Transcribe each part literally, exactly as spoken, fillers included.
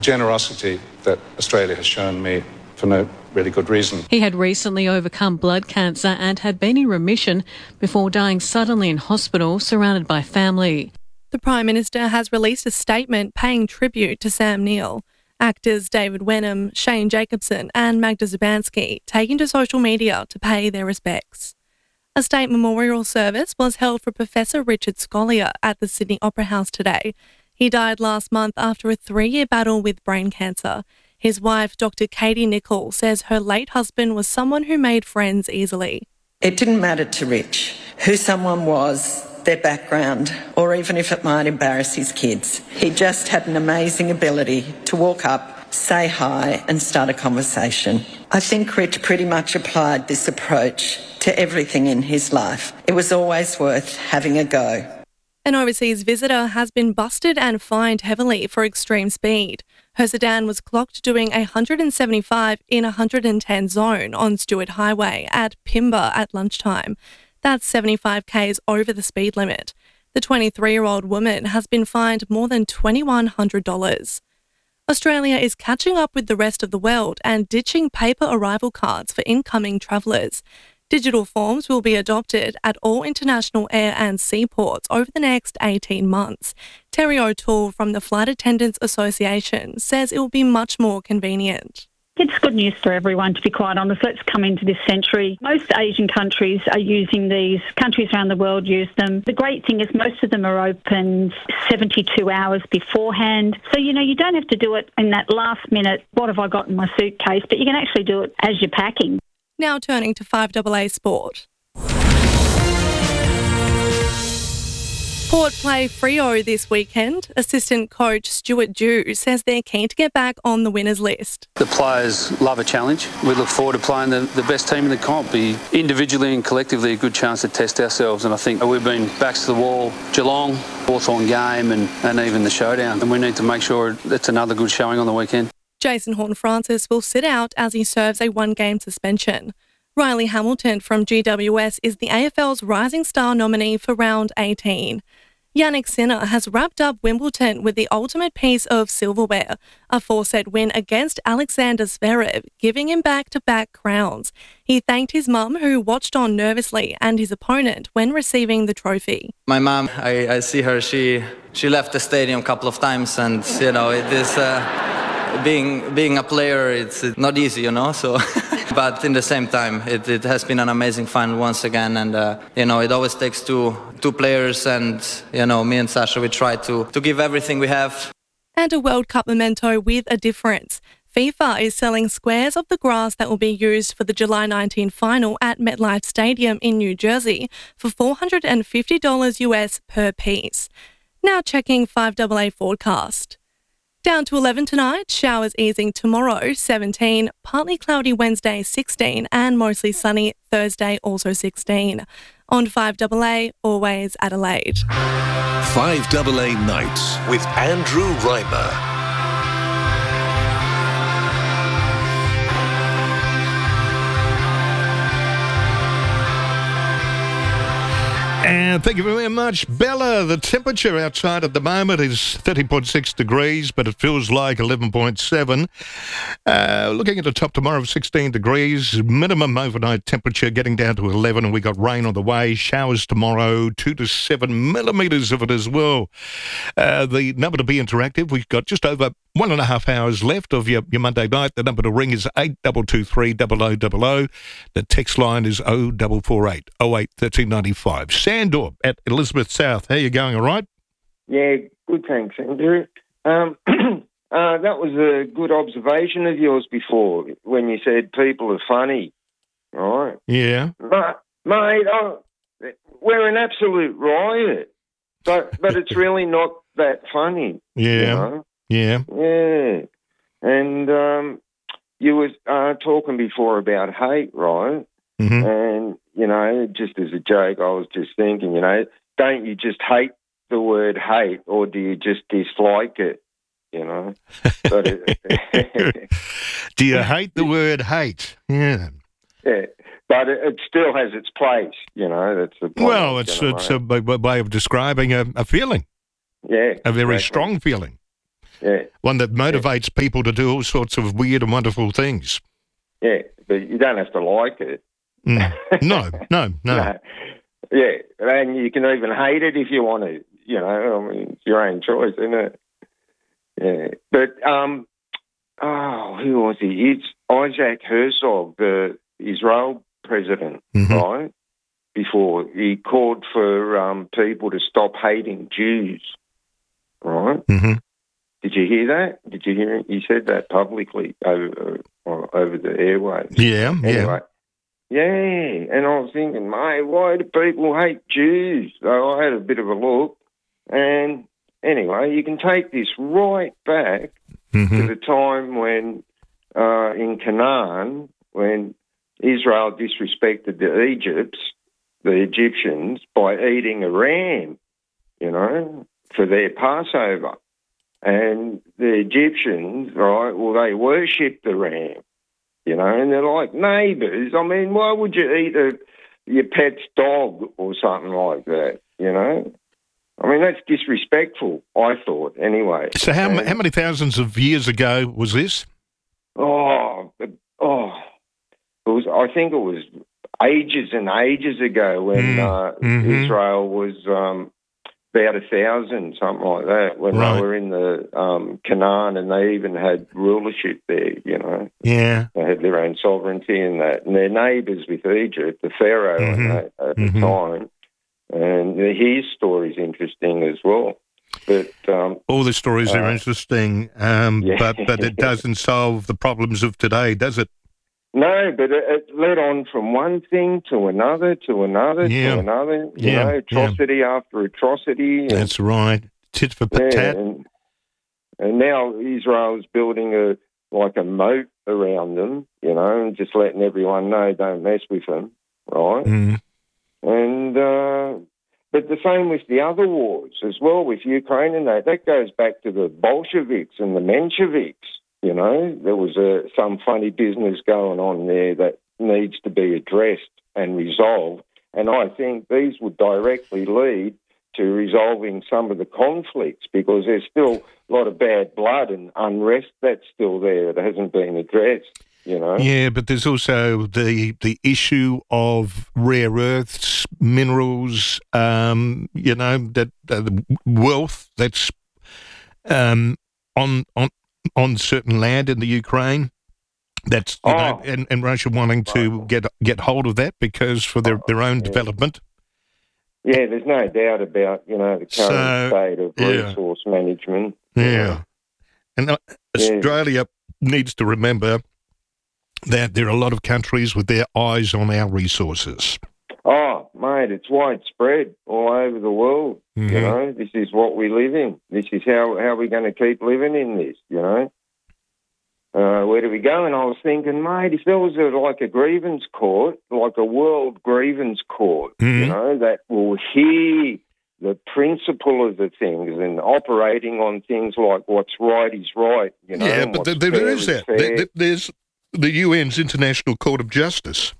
Generosity that Australia has shown me for no really good reason. He had recently overcome blood cancer and had been in remission before dying suddenly in hospital, surrounded by family. The Prime Minister has released a statement paying tribute to Sam Neill. Actors David Wenham, Shane Jacobson and Magda Szubanski taking to social media to pay their respects. A state memorial service was held for Professor Richard Scolyer at the Sydney Opera House today. He died last month after a three-year battle with brain cancer. His wife, Doctor Katie Nichol, says her late husband was someone who made friends easily. It didn't matter to Rich who someone was, their background, or even if it might embarrass his kids. He just had an amazing ability to walk up, say hi and start a conversation. I think Rich pretty much applied this approach to everything in his life. It was always worth having a go. An overseas visitor has been busted and fined heavily for extreme speed. Her sedan was clocked doing one hundred seventy-five in a one hundred ten zone on Stewart Highway at Pimba at lunchtime. That's seventy-five kays over the speed limit. The twenty-three-year-old woman has been fined more than two thousand one hundred dollars. Australia is catching up with the rest of the world and ditching paper arrival cards for incoming travellers. Digital forms will be adopted at all international air and seaports over the next eighteen months. Terry O'Toole from the Flight Attendants Association says it will be much more convenient. It's good news for everyone, to be quite honest. Let's come into this century. Most Asian countries are using these. Countries around the world use them. The great thing is most of them are open seventy-two hours beforehand. So, you know, you don't have to do it in that last minute, what have I got in my suitcase, but you can actually do it as you're packing. Now turning to five A A Sport. Port play Freo this weekend. Assistant coach Stuart Dew says they're keen to get back on the winners list. The players love a challenge. We look forward to playing the, the best team in the comp. Be individually and collectively a good chance to test ourselves, and I think we've been backs to the wall. Geelong, Hawthorn game and, and even the showdown, and we need to make sure it's another good showing on the weekend. Jason Horton-Francis will sit out as he serves a one-game suspension. Riley Hamilton from G W S is the A F L's Rising Star nominee for round eighteen. Yannick Sinner has wrapped up Wimbledon with the ultimate piece of silverware, a four-set win against Alexander Zverev, giving him back-to-back crowns. He thanked his mum, who watched on nervously, and his opponent when receiving the trophy. My mum, I, I see her, she she left the stadium a couple of times, and, you know, it is... Uh, Being being a player, it's not easy, you know. So, but in the same time, it, it has been an amazing final once again, and uh, you know, it always takes two two players, and you know, me and Sasha, we try to to give everything we have. And a World Cup memento with a difference. FIFA is selling squares of the grass that will be used for the July nineteenth final at MetLife Stadium in New Jersey for four hundred fifty dollars U S per piece. Now checking five A A forecast. Down to eleven tonight, showers easing tomorrow, seventeen, partly cloudy Wednesday, sixteen, and mostly sunny Thursday, also sixteen. On five A A, always Adelaide. five A A Nights with Andrew Reimer. And thank you very much, Bella. The temperature outside at the moment is thirty point six degrees, but it feels like eleven point seven. Uh, looking at the top tomorrow of sixteen degrees, minimum overnight temperature getting down to eleven, and we got rain on the way. Showers tomorrow, two to seven millimetres of it as well. Uh, the number to be interactive, we've got just over one and a half hours left of your, your Monday night. The number to ring is eight two two three, zero zero zero zero. The text line is oh four four eight, oh eight, one three nine five. Sandor at Elizabeth South. How are you going, all right? Yeah, good, thanks, Andrew. Um, uh, that was a good observation of yours before when you said people are funny, right? Yeah. But, mate, oh, we're an absolute riot, but but it's really not that funny. Yeah. You know? Yeah. Yeah. And um, you were uh, talking before about hate, right? Mm-hmm. And, you know, just as a joke, I was just thinking, you know, don't you just hate the word hate, or do you just dislike it, you know? But it, do you hate the word hate? Yeah. Yeah. But it, it still has its place, you know. That's the point. Well, it's, it's a way of describing a, a feeling. Yeah. A very exactly. strong feeling. Yeah. One that motivates yeah. people to do all sorts of weird and wonderful things. Yeah, but you don't have to like it. Mm. No, no, no, no. Yeah, and you can even hate it if you want to. You know, I mean, it's your own choice, isn't it? Yeah. But, um, oh, who was he? It's Isaac Herzog, the Israel president, mm-hmm. right? Before he called for um, people to stop hating Jews, right? Mm-hmm. Did you hear that? Did you hear it? He said that publicly over, uh, over the airwaves. Yeah, anyway, yeah. Yeah, and I was thinking, mate, why do people hate Jews? So I had a bit of a look, and anyway, you can take this right back mm-hmm. to the time when, uh, in Canaan, when Israel disrespected the Egypts, the Egyptians, by eating a ram, you know, for their Passover. And the Egyptians, right, well, they worshipped the ram, you know, and they're like neighbours. I mean, why would you eat a, your pet's dog or something like that, you know? I mean, that's disrespectful, I thought, anyway. So how, and, how many thousands of years ago was this? Oh, oh, it was, I think it was ages and ages ago when mm. uh, mm-hmm. Israel was um, about a thousand, something like that, when right. they were in the um, Canaan, and they even had rulership there, you know. Yeah. They had their own sovereignty and that. And their neighbours with Egypt, the Pharaoh mm-hmm. and that, at mm-hmm. the time. And his story's interesting as well. But um, all the stories uh, are interesting, um, yeah. but, but it doesn't solve the problems of today, does it? No, but it, it led on from one thing to another, to another, yeah. to another. You yeah. know, atrocity yeah. after atrocity. And, that's right. Tit for tat. Yeah, and, and now Israel's building a like a moat around them, you know, and just letting everyone know don't mess with them, right? Mm. And uh, but the same with the other wars as well, with Ukraine and that. That goes back to the Bolsheviks and the Mensheviks. You know, there was a, some funny business going on there that needs to be addressed and resolved. And I think these would directly lead to resolving some of the conflicts, because there's still a lot of bad blood and unrest that's still there that hasn't been addressed, you know. Yeah, but there's also the the issue of rare earths, minerals, um, you know, that uh, the wealth that's um, on on. on certain land in the Ukraine, that's you oh. know, and, and Russia wanting to get get hold of that because for their, their own yeah. development. Yeah, there's no doubt about, you know, the current so, state of yeah. resource management. Yeah, and uh, Australia yeah. needs to remember that there are a lot of countries with their eyes on our resources. Oh, mate, it's widespread all over the world. Mm-hmm. You know, this is what we live in. This is how, how we're going to keep living in this, you know. Uh, where do we go? And I was thinking, mate, if there was a, like a grievance court, like a world grievance court, mm-hmm. you know, that will hear the principle of the things and operating on things like what's right is right, you know. Yeah, but there, there is that. There, there's the U N's International Court of Justice.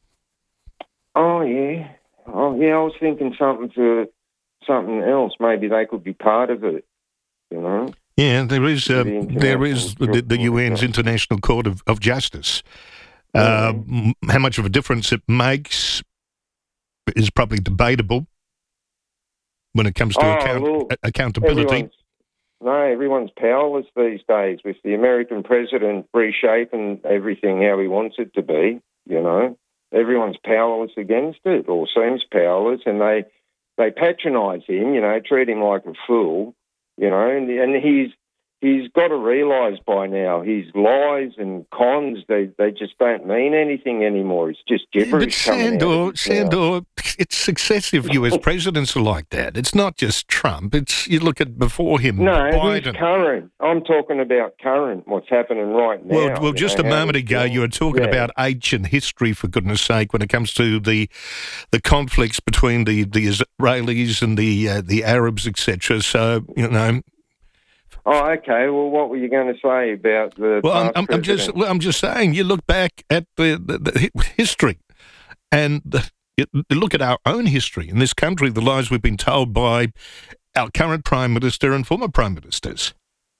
Oh, yeah. Oh, yeah, I was thinking something to something else. Maybe they could be part of it, you know? Yeah, there is uh, the there is the, the U N's International Court of, of Justice. Uh, yeah. How much of a difference it makes is probably debatable when it comes to oh, account, look, accountability. Everyone's, no, everyone's powerless these days with the American president reshaping everything how he wants it to be, you know? Everyone's powerless against it, or seems powerless, and they they patronise him, you know, treat him like a fool, you know, and, and he's he's got to realise by now his lies and cons, they, they just don't mean anything anymore. It's just gibberish. But coming Sandor, out of Sandor, it's successive U S presidents are like that. It's not just Trump. It's you look at before him, no, Biden. He's current. I'm talking about current, what's happening right now. Well, well just know, a moment ago, you were talking yeah. about ancient history, for goodness sake, when it comes to the the conflicts between the, the Israelis and the uh, the Arabs, et cetera. So, you know. Oh, okay. Well, what were you going to say about the? Well, past I'm, I'm just well, I'm just saying. You look back at the, the, the history, and the, you look at our own history in this country. The lies we've been told by our current prime minister and former prime ministers.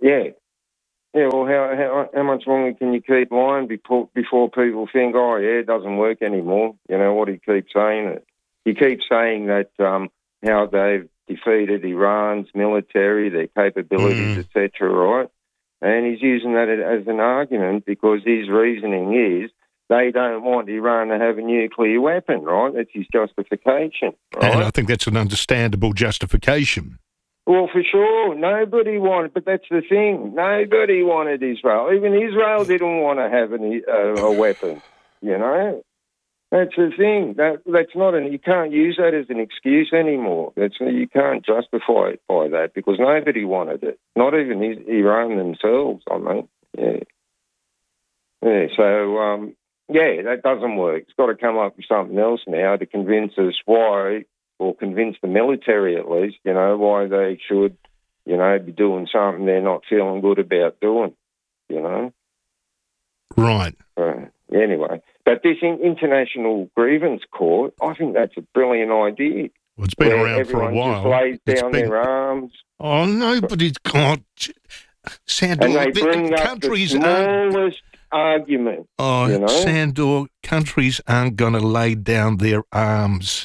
Yeah. Yeah, well, how, how how much longer can you keep lying before before people think, oh, yeah, it doesn't work anymore? You know, what he keeps saying it. He keeps saying that um, how they've defeated Iran's military, their capabilities, Mm. et cetera, right? And he's using that as an argument because his reasoning is they don't want Iran to have a nuclear weapon, right? That's his justification, right? And I think that's an understandable justification. Well, for sure, nobody wanted, but that's the thing. Nobody wanted Israel. Even Israel didn't want to have an, uh, a weapon. You know, that's the thing. That that's not an. You can't use that as an excuse anymore. That's you can't justify it by that because nobody wanted it. Not even Iran themselves. I mean, yeah, yeah. So um, yeah, that doesn't work. It's got to come up with something else now to convince us why. Or convince the military at least, you know, why they should, you know, be doing something they're not feeling good about doing, you know. Right. Uh, anyway, but this in- international grievance court, I think that's a brilliant idea. Well, it's been where around for a everyone while. just lays It's down been- their arms. Oh, nobody's got... Sandor, And they the- bring the up countries the aren't... smallest argument, Oh, you know. Sandor, countries aren't going to lay down their arms.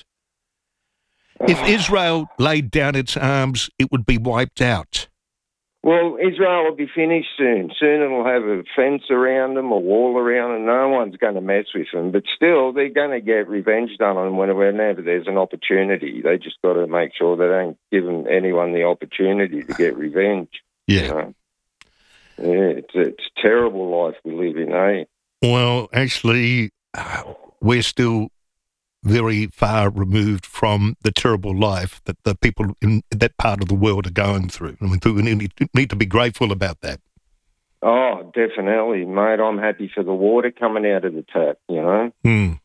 If Israel laid down its arms, it would be wiped out. Well, Israel will be finished soon. Soon it'll have a fence around them, a wall around them. No one's going to mess with them. But still, they're going to get revenge done on them whenever there's an opportunity. They just got to make sure they don't give them, anyone the opportunity to get revenge. Yeah. You know? Yeah, it's, it's a terrible life we live in, eh? Well, actually, uh, we're still very far removed from the terrible life that the people in that part of the world are going through. And we need, need to be grateful about that. Oh, definitely, mate. I'm happy for the water coming out of the tap, you know? Mm.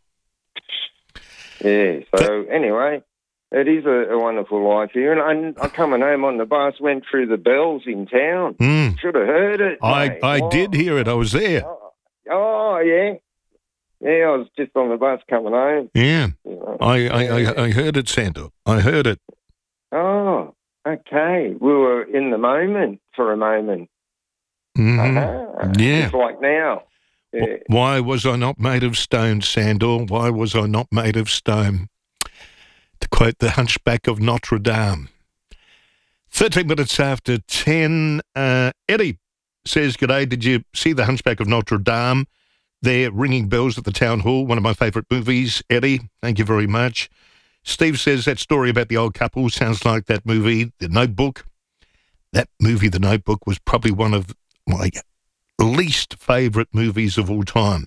Yeah, so anyway, it is a, a wonderful life here. And I, I coming home on the bus, went through the bells in town. Mm. Should have heard it, I, mate. I Oh. did hear it. I was there. Oh, oh, yeah. Yeah, I was just on the bus coming home. Yeah. You know. I, I, I, I heard it, Sandor. I heard it. Oh, okay. We were in the moment for a moment. Mhm. Uh-huh. Yeah. Just like now. Yeah. Why was I not made of stone, Sandor? Why was I not made of stone? To quote the Hunchback of Notre Dame. thirteen minutes after ten, uh, Eddie says, "G'day, did you see the Hunchback of Notre Dame? They're ringing bells at the town hall, one of my favourite movies. Eddie, thank you very much." Steve says that story about the old couple sounds like that movie, The Notebook. That movie, The Notebook, was probably one of my least favourite movies of all time.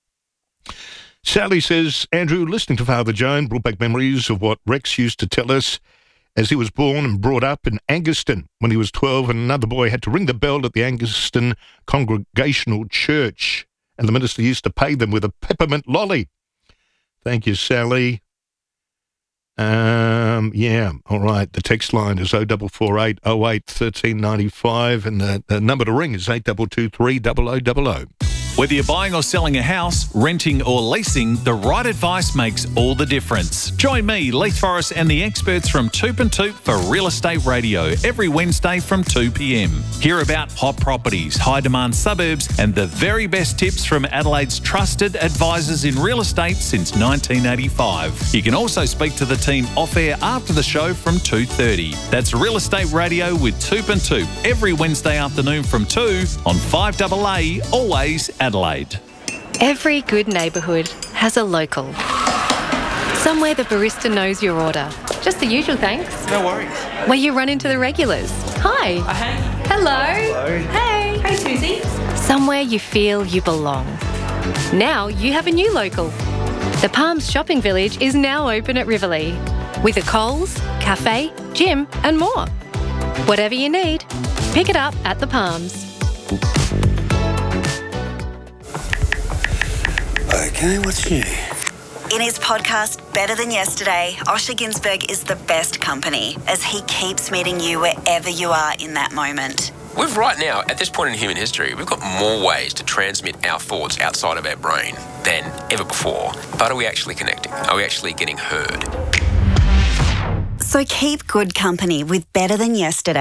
Sally says, "Andrew, listening to Father Joan brought back memories of what Rex used to tell us as he was born and brought up in Angaston when he was twelve, and another boy had to ring the bell at the Angaston Congregational Church, and the minister used to pay them with a peppermint lolly." Thank you, Sally. Um, yeah, all right. The text line is oh four four eight oh eight one three nine five, and the, the number to ring is eight two two three zero zero zero zero. Whether you're buying or selling a house, renting or leasing, the right advice makes all the difference. Join me, Leith Forrest, and the experts from Toop and Toop for Real Estate Radio every Wednesday from two p.m. Hear about hot properties, high-demand suburbs, and the very best tips from Adelaide's trusted advisors in real estate since nineteen eighty-five. You can also speak to the team off-air after the show from two thirty. That's Real Estate Radio with Toop and Toop every Wednesday afternoon from two on five A A, always Adelaide. Every good neighbourhood has a local. Somewhere the barista knows your order. Just the usual thanks. No worries. Where you run into the regulars. Hi. Uh, hey. Hello. Hello. Hey. Hey, Susie. Somewhere you feel you belong. Now you have a new local. The Palms Shopping Village is now open at Riverlea with a Coles, cafe, gym and more. Whatever you need, pick it up at the Palms. Okay, what's new? In his podcast, Better Than Yesterday, Osher Ginsberg is the best company as he keeps meeting you wherever you are in that moment. We've right now, at this point in human history, we've got more ways to transmit our thoughts outside of our brain than ever before. But are we actually connecting? Are we actually getting heard? So keep good company with Better Than Yesterday.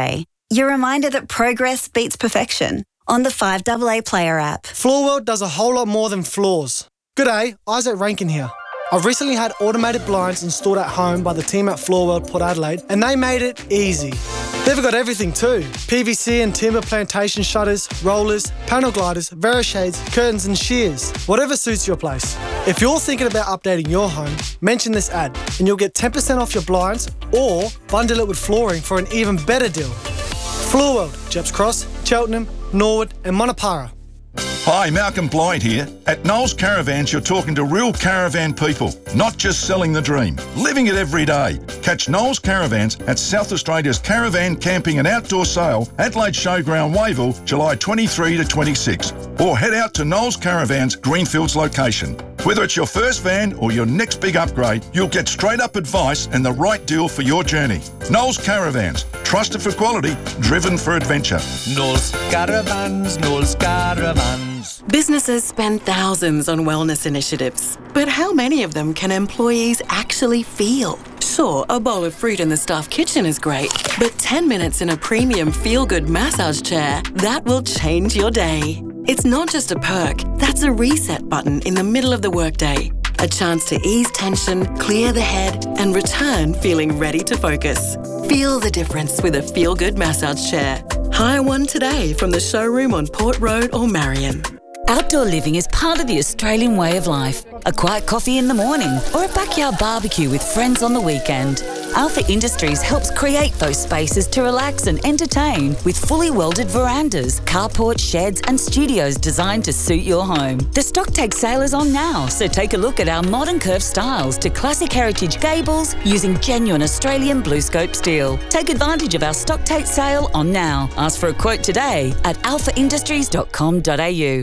Your reminder that progress beats perfection on the five A A Player app. Floorworld does a whole lot more than floors. G'day, Isaac Rankin here. I've recently had automated blinds installed at home by the team at Floorworld Port Adelaide, and they made it easy. They've got everything too. P V C and timber plantation shutters, rollers, panel gliders, Verishades, curtains and shears. Whatever suits your place. If you're thinking about updating your home, mention this ad and you'll get ten percent off your blinds or bundle it with flooring for an even better deal. Floorworld, Jeps Cross, Cheltenham, Norwood and Monopara. Hi, Malcolm Blythe here. At Knowles Caravans, you're talking to real caravan people, not just selling the dream, living it every day. Catch Knowles Caravans at South Australia's Caravan Camping and Outdoor Sale, Adelaide Showground, Wavell, July twenty-third to twenty-sixth. Or head out to Knowles Caravans, Greenfields location. Whether it's your first van or your next big upgrade, you'll get straight up advice and the right deal for your journey. Knowles Caravans, trusted for quality, driven for adventure. Knowles Caravans, Knowles Caravans. Businesses spend thousands on wellness initiatives, but how many of them can employees actually feel? Sure, a bowl of fruit in the staff kitchen is great, but ten minutes in a premium feel-good massage chair, that will change your day. It's not just a perk, that's a reset button in the middle of the workday. A chance to ease tension, clear the head, and return feeling ready to focus. Feel the difference with a feel-good massage chair. Hire one today from the showroom on Port Road or Marion. Outdoor living is part of the Australian way of life. A quiet coffee in the morning or a backyard barbecue with friends on the weekend. Alpha Industries helps create those spaces to relax and entertain with fully welded verandas, carports, sheds and studios designed to suit your home. The stock take sale is on now, so take a look at our modern curved styles to classic heritage gables using genuine Australian BlueScope steel. Take advantage of our stock take sale on now. Ask for a quote today at alpha industries dot com dot a u.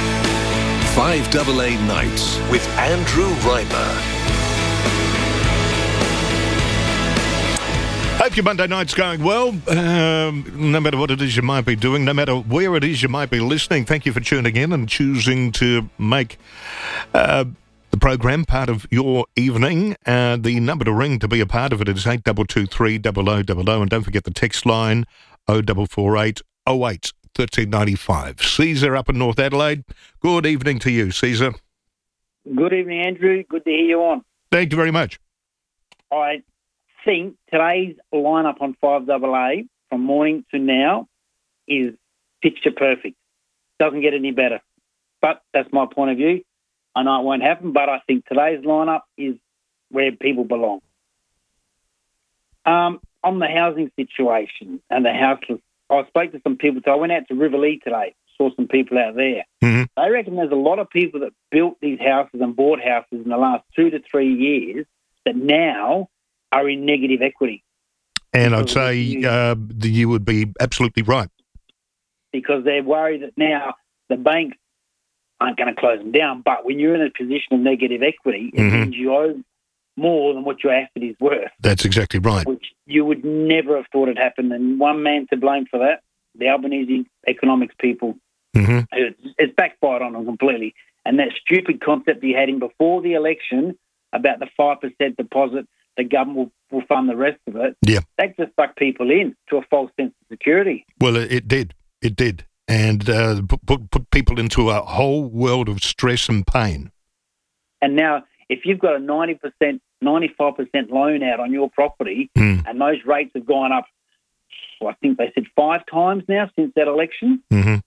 five A A Nights with Andrew Reimer. Hope your Monday night's going well. Um, no matter what it is you might be doing, no matter where it is you might be listening, thank you for tuning in and choosing to make uh, the program part of your evening. Uh, the number to ring to be a part of it is eight two two three, zero zero zero zero, and don't forget the text line oh four four eight, oh eight, one three nine five. Caesar up in North Adelaide. Good evening to you, Caesar. Good evening, Andrew. Good to hear you on. Thank you very much. I think today's lineup on five A A from morning to now is picture perfect. Doesn't get any better. But that's my point of view. I know it won't happen, but I think today's lineup is where people belong. Um, on the housing situation and the houseless, I spoke to some people. So I went out to Riverlea today, saw some people out there. Mm-hmm. They reckon there's a lot of people that built these houses and bought houses in the last two to three years that now are in negative equity. And I'd say uh, you would be absolutely right. Because they're worried that now the banks aren't going to close them down. But when you're in a position of negative equity, it Mm-hmm. means you owe more than what your asset is worth. That's exactly right. Which you would never have thought had happened. And one man to blame for that, the Albanese economics people. Mm-hmm. It's, it's backfired on them completely. And that stupid concept he had in before the election about the five percent deposit, the government will, will fund the rest of it. Yeah. That just stuck people in to a false sense of security. Well, it, it did. It did. And uh, put, put, put people into a whole world of stress and pain. And now, if you've got a ninety percent, ninety-five percent loan out on your property, mm. and those rates have gone up, well, I think they said five times now since that election, mm-hmm.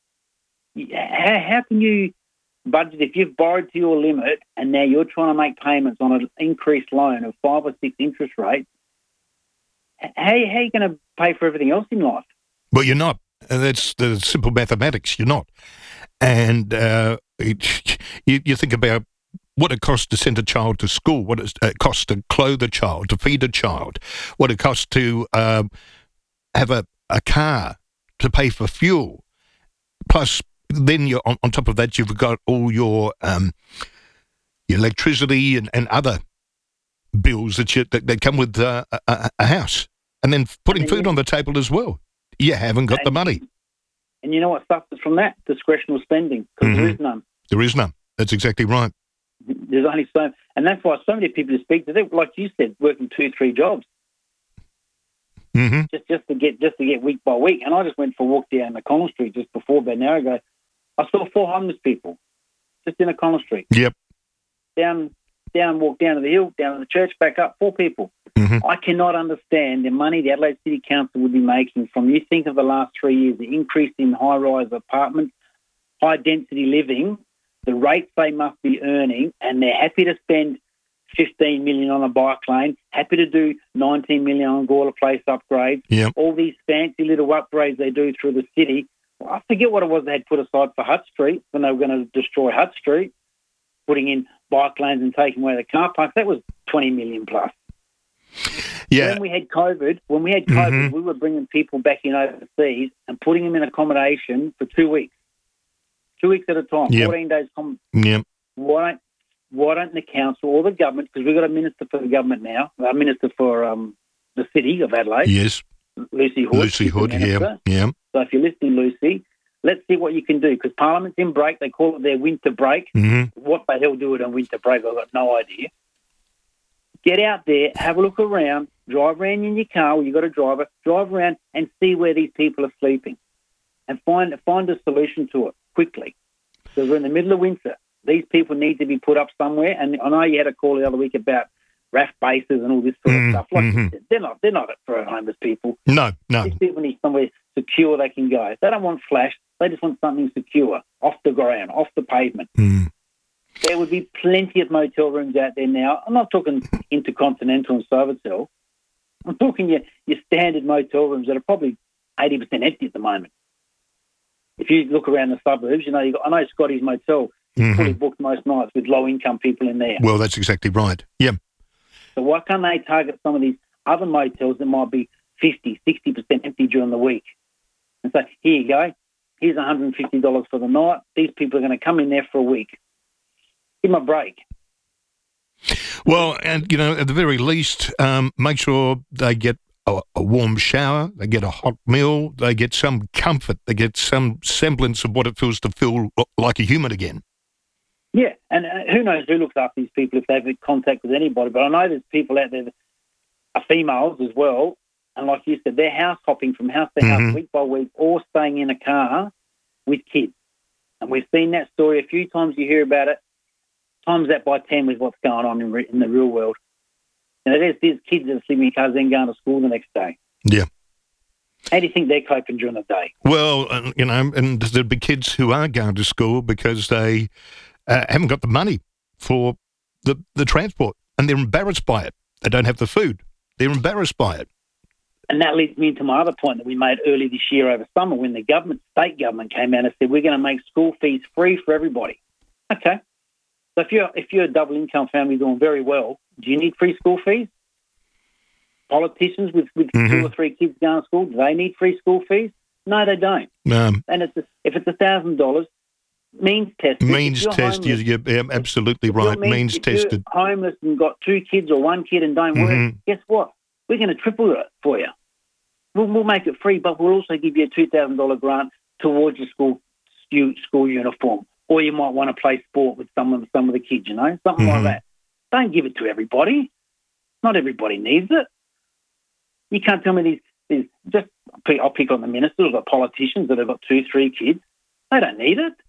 how, how can you budget if you've borrowed to your limit and now you're trying to make payments on an increased loan of five or six interest rates? How, how are you going to pay for everything else in life? Well, you're not. And that's the simple mathematics. You're not. And uh, it, you, you think about what it costs to send a child to school, what it costs to clothe a child, to feed a child, what it costs to uh, have a, a car, to pay for fuel. Plus, then you're on, on top of that, you've got all your um, your electricity and, and other bills that, you, that, that come with uh, a, a house. And then putting and then food on the table as well. You haven't got the money. And you know what suffers from that? Discretional spending, because mm-hmm. there is none. There is none. That's exactly right. There's only so, and that's why so many people who speak to them, like you said, working two, three jobs. Mm-hmm. just just to get just to get week by week. And I just went for a walk down the Collins Street just before about an hour ago. I saw four homeless people just in a Collins Street. Yep. Down, down, walk down to the hill, down to the church, back up, four people. Mm-hmm. I cannot understand the money the Adelaide City Council would be making from, you think of the last three years, the increase in high-rise apartments, high-density living, the rates they must be earning, and they're happy to spend fifteen million dollars on a bike lane, happy to do nineteen million dollars on Gawler Place upgrades, yep. all these fancy little upgrades they do through the city. Well, I forget what it was they had put aside for Hutt Street when they were going to destroy Hutt Street, putting in bike lanes and taking away the car parks. That was twenty million dollars plus. Yeah. When we had COVID, when we had COVID, Mm-hmm. we were bringing people back in overseas and putting them in accommodation for two weeks, two weeks at a time, Yep. fourteen days. Com- Yep. why don't Why don't the council or the government, because we've got a minister for the government now, a minister for um, the city of Adelaide. Yes. Lucy Hood. Lucy she's the Hood, yeah, minister. yeah. So if you're listening, Lucy, let's see what you can do, because Parliament's in break. They call it their winter break. Mm-hmm. What the hell do it on winter break? I've got no idea. Get out there, have a look around, drive around in your car, or you've got a driver, drive around and see where these people are sleeping and find, find a solution to it quickly, because we're in the middle of winter. These people need to be put up somewhere, and I know you had a call the other week about R A F bases and all this sort Mm, of stuff. Like mhm. you said, they're not, they're not for homeless people. No, no. These people need somewhere secure they can go. They don't want flash. They just want something secure, off the ground, off the pavement. Mm. There would be plenty of motel rooms out there now. I'm not talking Intercontinental and Sofitel. I'm talking your, your standard motel rooms that are probably eighty percent empty at the moment. If you look around the suburbs, you know, you got, I know Scotty's Motel is Mhm. fully booked most nights with low-income people in there. Well, that's exactly right. Yeah. So why can't they target some of these other motels that might be fifty, sixty percent empty during the week and say, here you go, here's one hundred fifty dollars for the night. These people are going to come in there for a week. Give them a break. Well, and, you know, at the very least, um, make sure they get a, a warm shower, they get a hot meal, they get some comfort, they get some semblance of what it feels to feel like a human again. Yeah, and uh, who knows who looks after these people if they've had contact with anybody. But I know there's people out there that are females as well. And like you said, they're house hopping from house to house Mhm. week by week or staying in a car with kids. And we've seen that story a few times. You hear about it. Times that by ten with what's going on in, re- in the real world. And there's, there's kids that are sleeping in cars then going to school the next day. Yeah. How do you think they're coping during the day? Well, uh, you know, and there'd be kids who aren't going to school because they uh, haven't got the money for the, the transport, and they're embarrassed by it. They don't have the food. They're embarrassed by it. And that leads me into my other point that we made early this year over summer when the government, state government came out and said, we're going to make school fees free for everybody. Okay. So if you're, if you're a double income family doing very well, do you need free school fees? Politicians with, with Mhm. two or three kids going to school, do they need free school fees? No, they don't. Um, And it's a, if it's one thousand dollars, means tested. If means you're tested. homeless- You're, you're absolutely if you're right. mean- Means if you're tested. homeless and got two kids or one kid and don't work, Mhm. guess what? We're going to triple it for you. We'll, we'll make it free, but we'll also give you a two thousand dollars grant towards your school stu- school uniform. Or you might want to play sport with some of, some of the kids, you know, something Mhm. like that. Don't give it to everybody. Not everybody needs it. You can't tell me these, these just, I'll pick, I'll pick on the ministers or the politicians that have got two, three kids. They don't need it.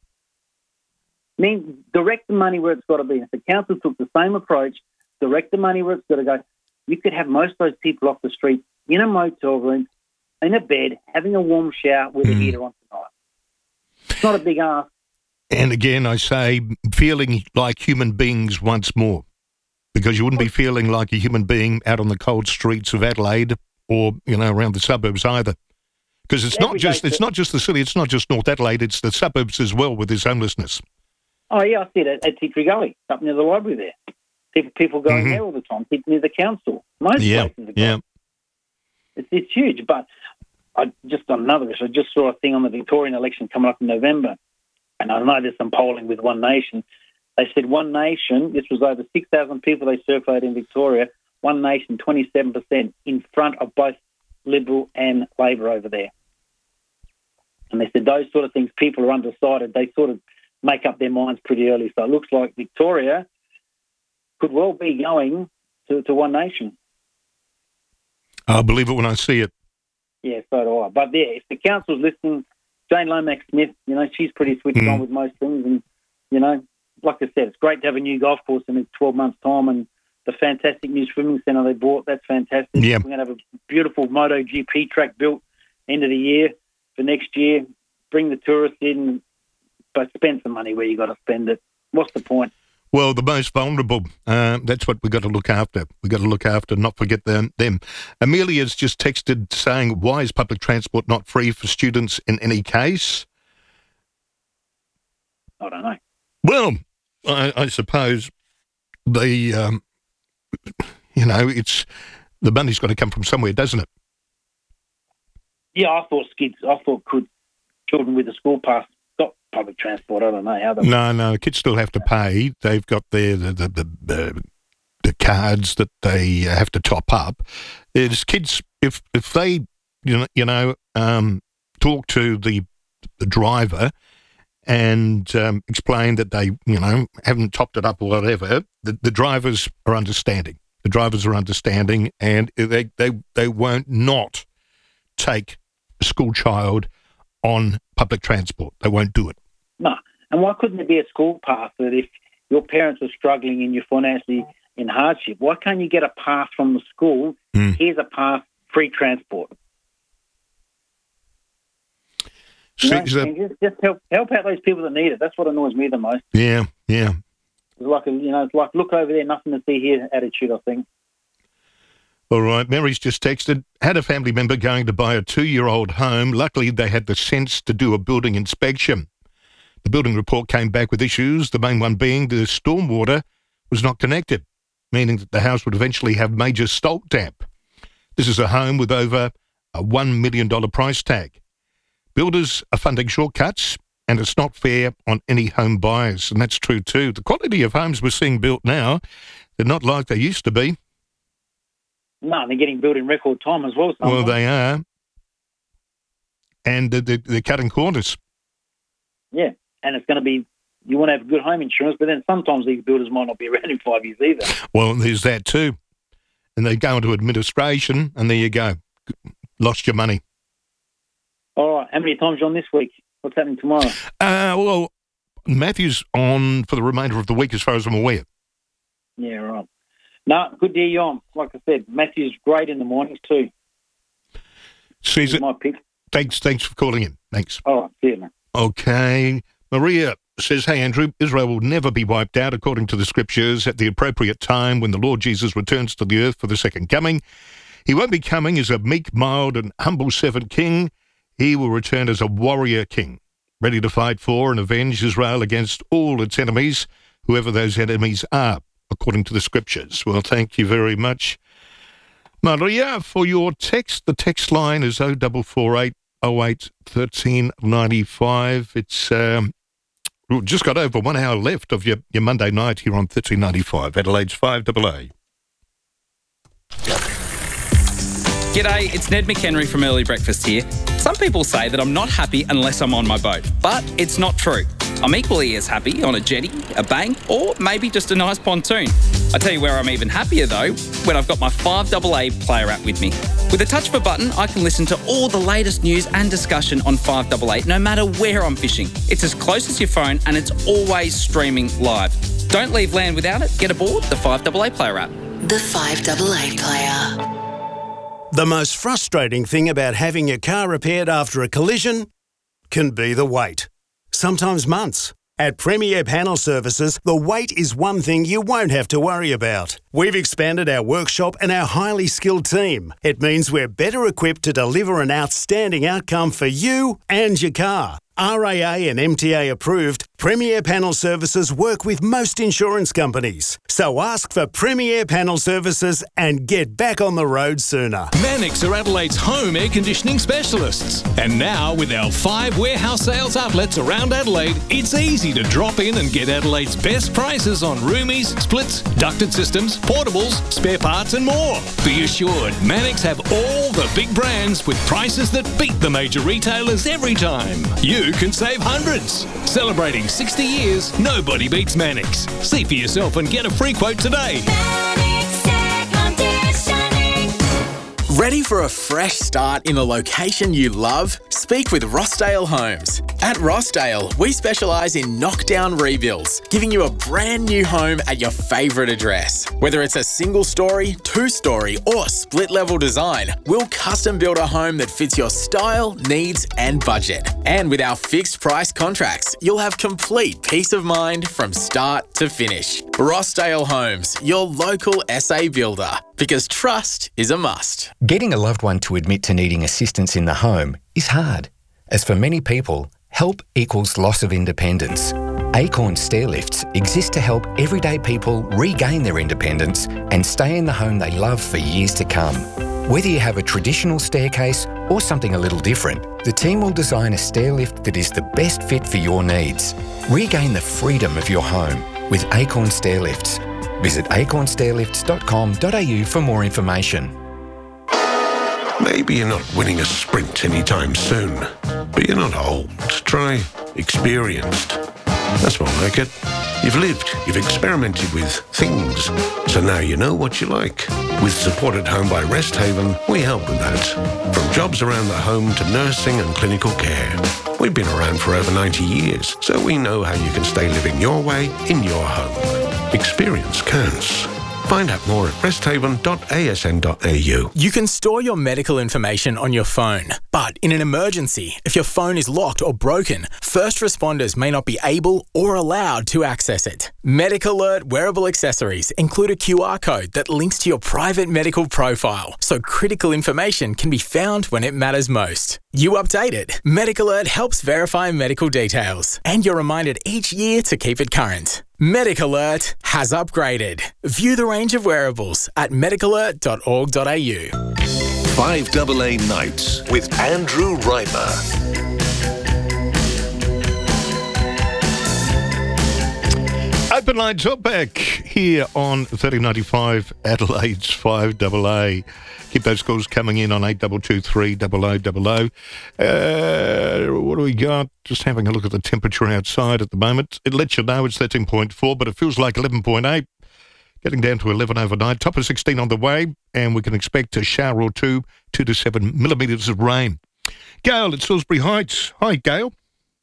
I mean, direct the money where it's got to be. If the council took the same approach, direct the money where it's got to go, you could have most of those people off the street in a motel room, in a bed, having a warm shower with a heater on tonight. It's not a big ask. And again, I say, feeling like human beings once more, because you wouldn't be feeling like a human being out on the cold streets of Adelaide or, you know, around the suburbs either. Because it's not Every just day it's to- not just the city, it's not just North Adelaide, it's the suburbs as well with this homelessness. Oh, yeah, I see it at, at Tickery Gully, up near the library there. People, people going Mhm. there all the time, people near the council. Most Yeah, places are yeah. It's, it's huge. But I just on another issue, I just saw a thing on the Victorian election coming up in November, and I know there's some polling with One Nation. They said One Nation, this was over six thousand people they circulated in Victoria, One Nation twenty-seven percent in front of both Liberal and Labor over there. And they said those sort of things, people are undecided. They sort of make up their minds pretty early. So it looks like Victoria could well be going to, to One Nation. I'll believe it when I see it. Yeah, so do I. But yeah, if the council's listening, Jane Lomax-Smith, you know, she's pretty switched Mm. on with most things. And, you know, like I said, it's great to have a new golf course in twelve months' time. And the fantastic new swimming centre they bought, that's fantastic. Yeah. We're going to have a beautiful MotoGP track built end of the year for next year. Bring the tourists in, but spend some money where you got to spend it. What's the point? Well, the most vulnerable, uh, that's what we've got to look after. We've got to look after, not forget them. them. Amelia's just texted saying, why is public transport not free for students in any case? I don't know. Well, I, I suppose the, um, you know, it's the money's got to come from somewhere, doesn't it? Yeah, I thought kids, I thought could children with a school pass got public transport. I don't know how they. No, no, kids still have to pay. They've got their the the, the, the, the cards that they have to top up. There's kids if if they you know you know um, talk to the the driver and um, explain that they you know haven't topped it up or whatever, the, the drivers are understanding. The drivers are understanding, and they they they won't not take a school child on public transport. They won't do it. No. And why couldn't there be a school pass that if your parents are struggling and you're financially in hardship, why can't you get a pass from the school? Mm. Here's a pass, free transport. You know, See, so- and just, just help help out those people that need it. That's what annoys me the most. yeah, yeah. It's like a, you know, it's like look over there, nothing to see here attitude, I think. All right, Mary's just texted, had a family member going to buy a two-year-old home. Luckily, they had the sense to do a building inspection. The building report came back with issues, the main one being the stormwater was not connected, meaning that the house would eventually have major salt damp. This is a home with over a one million dollars price tag. Builders are funding shortcuts, and it's not fair on any home buyers, and that's true too. The quality of homes we're seeing built now, they're not like they used to be. No, they're getting built in record time as well. Well, sometimes. they are. And they're, they're cutting corners. Yeah, and it's going to be, you want to have good home insurance, but then sometimes these builders might not be around in five years either. Well, there's that too. And they go into administration, and there you go. Lost your money. All right, how many times you on this week? What's happening tomorrow? Uh, well, Matthew's on for the remainder of the week as far as I'm aware. Yeah, right. No, good to hear you on. Like I said, Matthew's great in the mornings too. Caesar, He's my pick. Thanks, thanks for calling in. Thanks. All right, see you, man. Okay. Maria says, hey, Andrew, Israel will never be wiped out according to the scriptures at the appropriate time when the Lord Jesus returns to the earth for the second coming. He won't be coming as a meek, mild and humble servant king. He will return as a warrior king, ready to fight for and avenge Israel against all its enemies, whoever those enemies are, according to the scriptures. Well, thank you very much, Maria, for your text. The text line is oh four four eight oh eight one three nine five. It's um, we've just got over one hour left of your, your Monday night here on thirteen ninety-five, Adelaide's five A A. G'day, it's Ned McHenry from Early Breakfast here. Some people say that I'm not happy unless I'm on my boat, but it's not true. I'm equally as happy on a jetty, a bank, or maybe just a nice pontoon. I tell you where I'm even happier though, when I've got my five A A player app with me. With a touch of a button, I can listen to all the latest news and discussion on five A A, no matter where I'm fishing. It's as close as your phone and it's always streaming live. Don't leave land without it. Get aboard the five A A player app. The five A A player. The most frustrating thing about having your car repaired after a collision can be the wait. Sometimes months. At Premier Panel Services, the wait is one thing you won't have to worry about. We've expanded our workshop and our highly skilled team. It means we're better equipped to deliver an outstanding outcome for you and your car. R A A and M T A approved, Premier Panel Services work with most insurance companies. So ask for Premier Panel Services and get back on the road sooner. Mannix are Adelaide's home air conditioning specialists. And now, with our five warehouse sales outlets around Adelaide, it's easy to drop in and get Adelaide's best prices on roomies, splits, ducted systems, portables, spare parts and more. Be assured, Mannix have all the big brands with prices that beat the major retailers every time. You can save hundreds. Celebrating sixty years, nobody beats Mannix. See for yourself and get a free quote today. Ready for a fresh start in the location you love? Speak with Rossdale Homes. At Rossdale, we specialise in knockdown rebuilds, giving you a brand new home at your favourite address. Whether it's a single story, two story or split level design, we'll custom build a home that fits your style, needs and budget. And with our fixed price contracts, you'll have complete peace of mind from start to finish. Rossdale Homes, your local S A builder, because trust is a must. Getting a loved one to admit to needing assistance in the home is hard, as for many people, help equals loss of independence. Acorn Stairlifts exist to help everyday people regain their independence and stay in the home they love for years to come. Whether you have a traditional staircase or something a little different, the team will design a stairlift that is the best fit for your needs. Regain the freedom of your home with Acorn Stairlifts. Visit acorn stairlifts dot com dot a u for more information. Maybe you're not winning a sprint anytime soon, but you're not old. Try experienced. That's more like it. You've lived, you've experimented with things, so now you know what you like. With Support at Home by Rest Haven, we help with that. From jobs around the home to nursing and clinical care. We've been around for over ninety years, so we know how you can stay living your way in your home. Experience counts. Find out more at rest haven dot a s n dot a u. You can store your medical information on your phone, but in an emergency, if your phone is locked or broken, first responders may not be able or allowed to access it. MedicAlert wearable accessories include a Q R code that links to your private medical profile, so critical information can be found when it matters most. You update it. MedicAlert helps verify medical details, and you're reminded each year to keep it current. MedicAlert has upgraded. View the range of wearables at medic alert dot org dot a u. five A A Nights with Andrew Reimer. Open Line Talkback here on thirty ninety-five Adelaide's five A A. Keep those calls coming in on eight two two three double oh double oh. Uh, what do we got? Just having a look at the temperature outside at the moment. It lets you know it's thirteen point four, but it feels like eleven point eight. Getting down to eleven overnight. Top of sixteen on the way, and we can expect a shower or two, two to seven millimetres of rain. Gail at Salisbury Heights. Hi, Gail.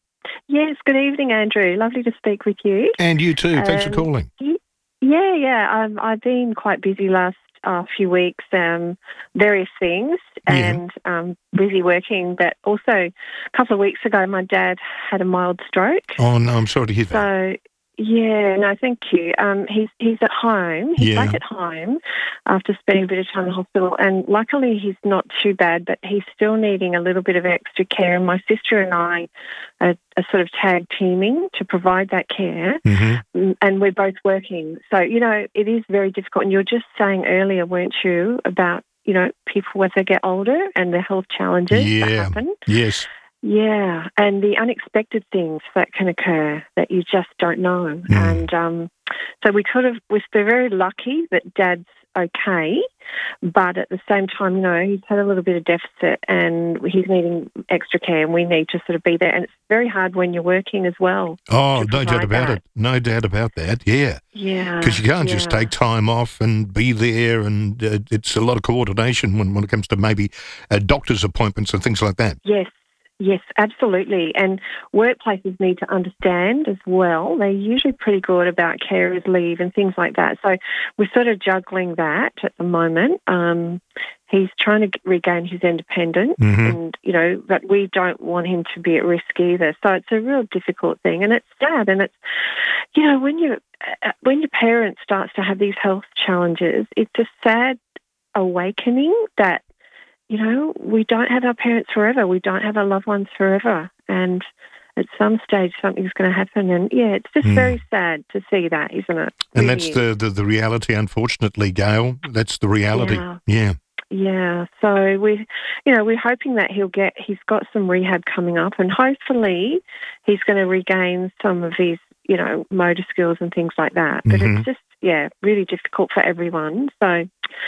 Yes, good evening, Andrew. Lovely to speak with you. And you too. Thanks um, for calling. Yeah, yeah. Um, I've been quite busy last uh, few weeks, um, various things, and yeah. um, busy working. But also, a couple of weeks ago, my dad had a mild stroke. Oh, no, I'm sorry to hear that. So, yeah, no, thank you. Um, he's he's at home. He's Yeah. back at home after spending a bit of time in the hospital, and luckily he's not too bad, but he's still needing a little bit of extra care. And my sister and I are, are sort of tag teaming to provide that care, Mm-hmm. and we're both working. So, you know, it is very difficult. And you were just saying earlier, weren't you, about, you know, people as they get older and the health challenges that Yeah. happen. Yes. Yeah, and the unexpected things that can occur that you just don't know. Mm. And um, so we could have, we're very lucky that Dad's okay, but at the same time, you know, he's had a little bit of deficit and he's needing extra care, and we need to sort of be there. And it's very hard when you're working as well. Oh, to no doubt provide about that. it. No doubt about that. Yeah. Yeah. Because you can't just yeah. take time off and be there, and uh, it's a lot of coordination when, when it comes to maybe uh, doctor's appointments and things like that. Yes. Yes, absolutely. And workplaces need to understand as well. They're usually pretty good about carers leave and things like that. So we're sort of juggling that at the moment. Um, he's trying to regain his independence, Mhm. and, you know, but we don't want him to be at risk either. So it's a real difficult thing, and it's sad. And it's, you know, when you uh, when your parent starts to have these health challenges, it's a sad awakening that, you know, we don't have our parents forever. We don't have our loved ones forever. And at some stage, something's going to happen. And, yeah, it's just Mm. very sad to see that, isn't it? And Really that's is. the, the, the reality, unfortunately, Gail. That's the reality. Yeah. Yeah. Yeah, so we, you know, we're hoping that he'll get, he's got some rehab coming up, and hopefully he's going to regain some of his, you know, motor skills and things like that. But Mhm. it's just, yeah, really difficult for everyone. So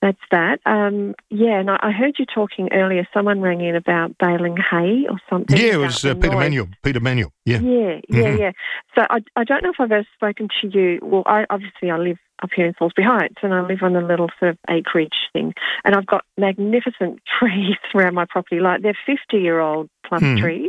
that's that. Um, yeah, and I, I heard you talking earlier. Someone rang in about baling hay or something. Yeah, it was uh, Peter Manuel. Peter Manuel, yeah. Yeah, yeah, Mhm. yeah. So I, I don't know if I've ever spoken to you. Well, I obviously I live up here in Salisbury Heights, and I live on a little sort of acreage thing, and I've got magnificent trees around my property. Like they're fifty-year-old plus Hmm. trees,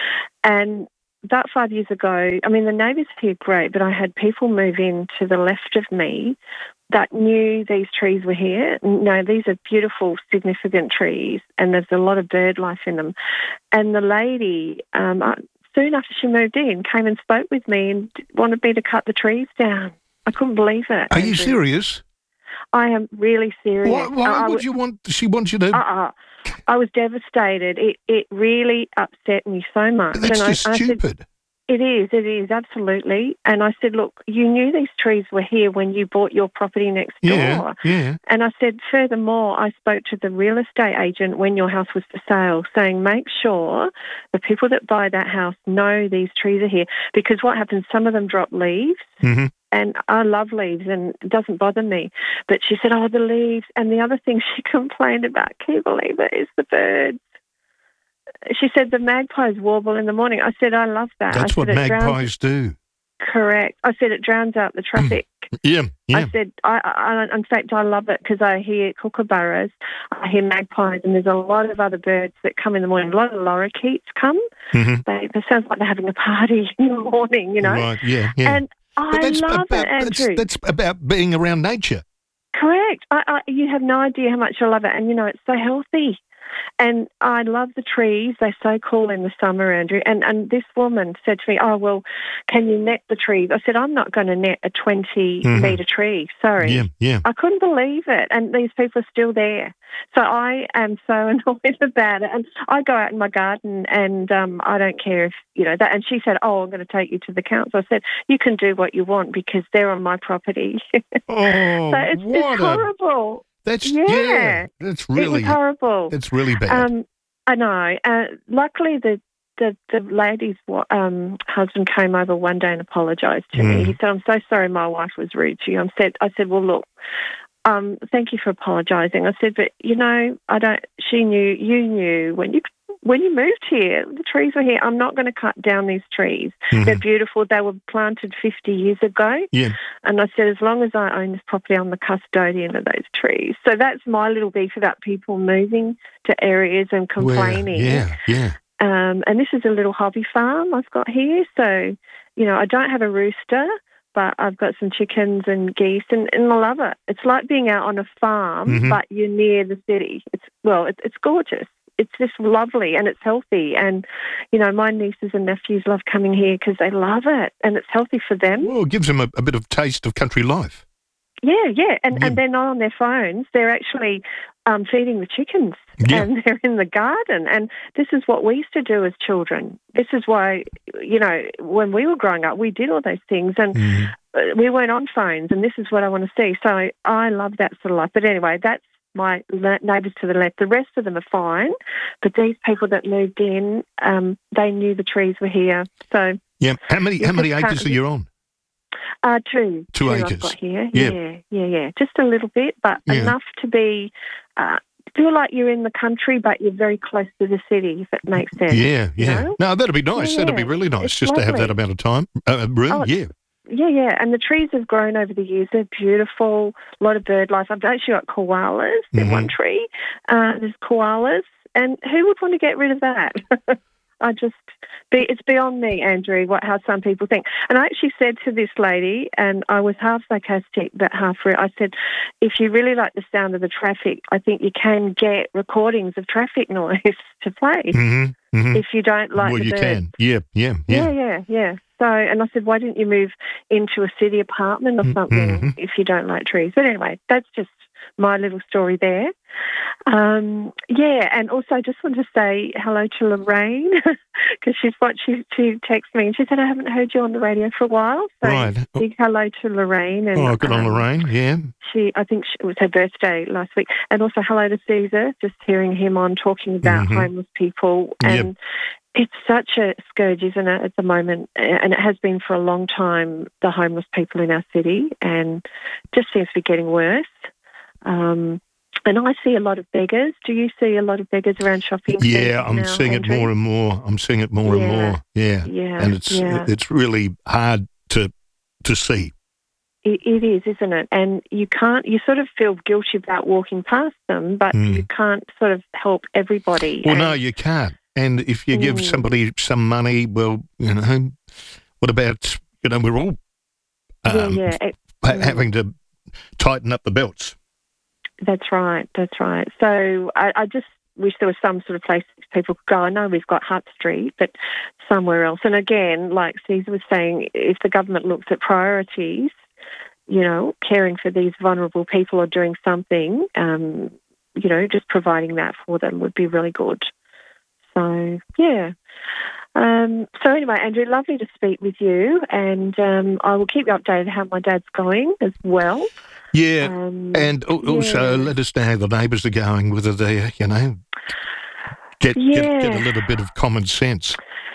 and about five years ago, I mean, the neighbours here are great, but I had people move in to the left of me that knew these trees were here. No, these are beautiful, significant trees, and there's a lot of bird life in them. And the lady, um, I- soon after she moved in, came and spoke with me and wanted me to cut the trees down. I couldn't believe it. Are you Andrew. serious? I am really serious. Why, why I- I would w- you want, she wants you to... Uh-uh. I was devastated. It it really upset me so much. That's and just I, I said, stupid. it is, it is, absolutely. And I said, look, you knew these trees were here when you bought your property next Yeah, door. yeah. And I said, furthermore, I spoke to the real estate agent when your house was for sale, saying make sure the people that buy that house know these trees are here. Because what happens, some of them drop leaves. Mm-hmm. And I love leaves and it doesn't bother me. But she said, oh, the leaves. And the other thing she complained about, can you believe it, is the birds. She said the magpies warble in the morning. I said, I love that. That's I what said, it drowns- magpies do. Correct. I said it drowns out the traffic. Yeah, yeah. I said, I, I, in fact, I love it because I hear kookaburras, I hear magpies, and there's a lot of other birds that come in the morning. A lot of lorikeets come. Mhm. They, it sounds like they're having a party in the morning, you know. Right, yeah, yeah. And I But that's love about, it, Andrew. That's, that's about being around nature. Correct. I, I, you have no idea how much I love it. And, you know, it's so healthy. And I love the trees. They're so cool in the summer, Andrew. And and this woman said to me, oh, well, can you net the trees? I said, I'm not going to net a twenty-metre Mhm. tree. Sorry. Yeah, yeah. I couldn't believe it. And these people are still there. So I am so annoyed about it. And I go out in my garden and um, I don't care if, you know, that. And she said, oh, I'm going to take you to the council. I said, you can do what you want because they're on my property. Oh, so it's, what it's a- horrible. That's, yeah. yeah, that's really... It was horrible. It's really bad. Um, I know. Uh, luckily, the the, the lady's um, husband came over one day and apologised to me. Mm. He said, "I'm so sorry, my wife was rude to you." I said, "I said, well, look, um, thank you for apologising." I said, "But you know, I don't." She knew. You knew when you when you moved here. The trees were here. I'm not going to cut down these trees. Mhm. They're beautiful. They were planted fifty years ago. Yeah. And I said, as long as I own this property, I'm the custodian of those trees. So that's my little beef about people moving to areas and complaining. Yeah, yeah. Um, and this is a little hobby farm I've got here. So, you know, I don't have a rooster, but I've got some chickens and geese, and, and I love it. It's like being out on a farm, Mhm. but you're near the city. It's well, it's, it's gorgeous. It's just lovely and it's healthy. And, you know, my nieces and nephews love coming here because they love it and it's healthy for them. Well, it gives them a, a bit of taste of country life. Yeah, yeah. And, Yeah. and they're not on their phones. They're actually um, feeding the chickens Yeah. and they're in the garden. And this is what we used to do as children. This is why, you know, when we were growing up, we did all those things and uh, we weren't on phones. And this is what I want to see. So I love that sort of life. But anyway, that's my le- neighbours to the left. The rest of them are fine. But these people that moved in, um, they knew the trees were here. So Yeah. How many You how many just acres can't- are you on? Uh, two. Two I've acres. got here. Yeah. Yeah. yeah, yeah, Just a little bit, but Yeah. enough to be uh, feel like you're in the country, but you're very close to the city. If it makes sense. Yeah, you yeah. know? No, that'd be nice. Yeah, That'd be yeah. really nice It's just to have lovely. that amount of time. Uh, room, Oh, it's- yeah. Yeah, yeah, and the trees have grown over the years. They're beautiful. A lot of bird life. I've actually got koalas in Mhm. one tree. Uh, there's koalas, and who would want to get rid of that? I just, be, it's beyond me, Andrew, what how some people think. And I actually said to this lady, and I was half sarcastic but half real, I said, if you really like the sound of the traffic, I think you can get recordings of traffic noise to play. Mhm, mhm. If you don't like well, the you birds. can. Yeah, yeah, Yeah, yeah. yeah, yeah. So, and I said, why didn't you move into a city apartment or something mhm. if you don't like trees? But anyway, that's just my little story there. Um, yeah, and also I just want to say hello to Lorraine because she's what she she texted me and she said I haven't heard you on the radio for a while. So Right. big hello to Lorraine. And, Oh, good on um, Lorraine. Yeah. She, I think she, it was her birthday last week, and also hello to Caesar. Just hearing him on talking about Mhm. homeless people Yep. and. It's such a scourge, isn't it, at the moment? And it has been for a long time, the homeless people in our city, and just seems to be getting worse. Um, And I see a lot of beggars. Do you see a lot of beggars around shopping centres Yeah, I'm now, seeing Andrew? it more and more. I'm seeing it more Yeah. and more. Yeah, Yeah, and it's yeah. it's really hard to to see. It, it is, isn't it? And you can't, you sort of feel guilty about walking past them, but Mm. you can't sort of help everybody. Well, And- no, you can't. And if you give Mm. somebody some money, well, you know, what about, you know, we're all um, yeah, yeah. It- ha- having to tighten up the belts. That's right. That's right. So I, I just wish there was some sort of place people could go. I know we've got Hutt Street, but somewhere else. And again, like Caesar was saying, if the government looks at priorities, you know, caring for these vulnerable people or doing something, um, you know, just providing that for them would be really good. So, yeah. Um, so anyway, Andrew, lovely to speak with you, and um, I will keep you updated how my dad's going as well. Yeah, Um, and al- also yeah. let us know how the neighbours are going, whether they, you know, get, get get a Yeah. little bit of common sense.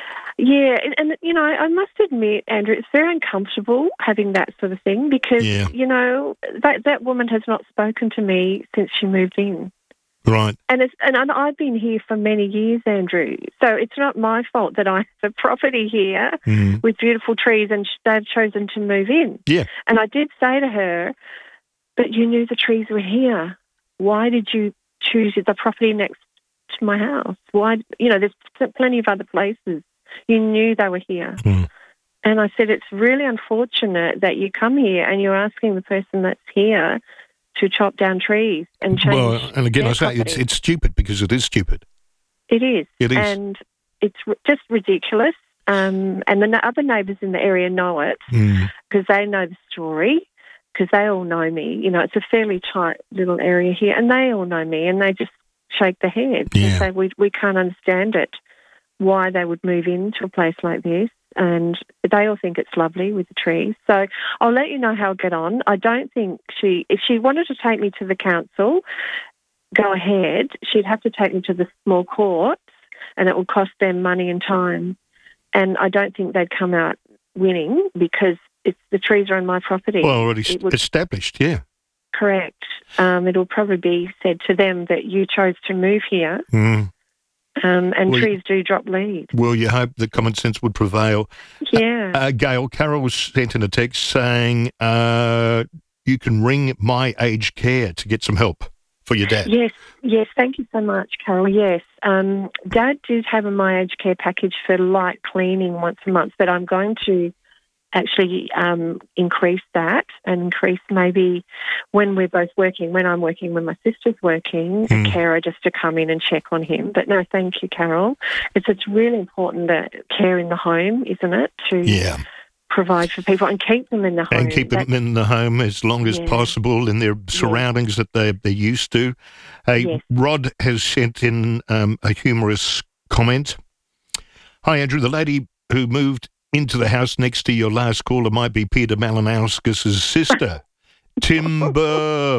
Yeah, and, and you know, I must admit, Andrew, it's very uncomfortable having that sort of thing because, Yeah. you know, that that woman has not spoken to me since she moved in. Right. And it's and I- I've been here for many years, Andrew. So it's not my fault that I have a property here Mm. with beautiful trees, and sh- they've chosen to move in. Yeah. And I did say to her, "But you knew the trees were here. Why did you choose the property next to my house? Why? You know, there's plenty of other places. You knew they were here." Mm. And I said, "It's really unfortunate that you come here and you're asking the person that's here to chop down trees and change." Well, and again, their I say it's property." it's stupid because it is stupid. It is. It is. And it's r- just ridiculous. Um, and the n- other neighbours in the area know it Mm. because they know the story, because they all know me. You know, it's a fairly tight little area here, and they all know me, and they just shake their heads and Yeah. say, we, we can't understand it, why they would move into a place like this. And they all think it's lovely with the trees. So I'll let you know how I get on. I don't think she, if she wanted to take me to the council, go ahead. She'd have to take me to the small courts, and it would cost them money and time. And I don't think they'd come out winning because it's the trees are on my property. Well, already It would- established, yeah. Correct. Um, it'll probably be said to them that you chose to move here, Mm. um, and Well, trees do drop leaves. Well, you hope that common sense would prevail. Yeah. Uh, Gail, Carol was sent in a text saying uh, you can ring My Aged Care to get some help for your dad. Yes, yes. Thank you so much, Carol. Yes. Um, Dad did have a My Aged Care package for light cleaning once a month, but I'm going to actually um, increase that and increase maybe when we're both working, when I'm working, when my sister's working, Mm. a carer just to come in and check on him. But no, thank you, Carol. It's, it's really important that care in the home, isn't it, to Yeah. provide for people and keep them in the home. And keep them That's- in the home as long as Yeah. possible in their surroundings that they, they're used to. Hey, Yes. Rod has sent in um, a humorous comment. Hi, Andrew. The lady who moved into the house next to your last caller might be Peter Malinowskis' sister. Timber.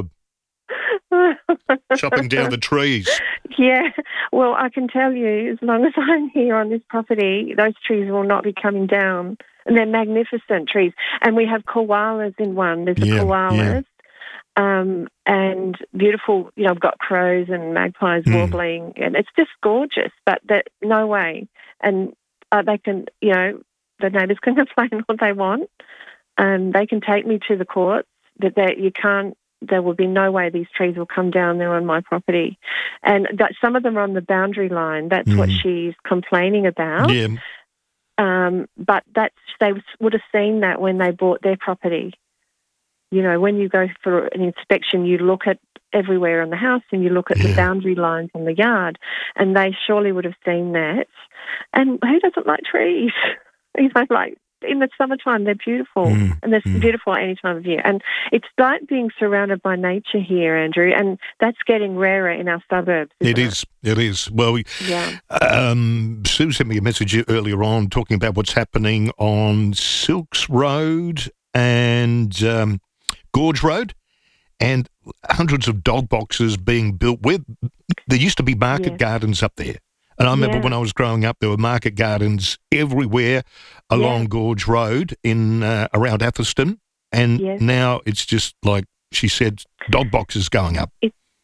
Chopping down the trees. Yeah, well, I can tell you, as long as I'm here on this property, those trees will not be coming down. And they're magnificent trees. And we have koalas in one. There's Yeah, the koalas. Um, and beautiful, you know, I've got crows and magpies Mm. warbling. And it's just gorgeous, but that no way. And uh, they can, you know, the neighbours can complain what they want. Um, they can take me to the courts, but that you can't, there will be no way these trees will come down there on my property. And that some of them are on the boundary line. That's what Mm. she's complaining about. Yeah. Um, but that's they would have seen that when they bought their property. You know, when you go for an inspection, you look at everywhere in the house and you look at the boundary lines in the yard, and they surely would have seen that. And who doesn't like trees? You know, like in the summertime, they're beautiful, Mm, and they're beautiful at any time of year. And it's like being surrounded by nature here, Andrew, and that's getting rarer in our suburbs. It isn't is. It is. Well, we- Yeah. um, Sue sent me a message earlier on talking about what's happening on Silks Road and um, Gorge Road, and hundreds of dog boxes being built. Where there used to be market Yeah. gardens up there. And I remember Yeah. when I was growing up, there were market gardens everywhere along Yeah. Gorge Road in uh, around Atherstone. And Yes. now it's just like she said, dog boxes going up. It,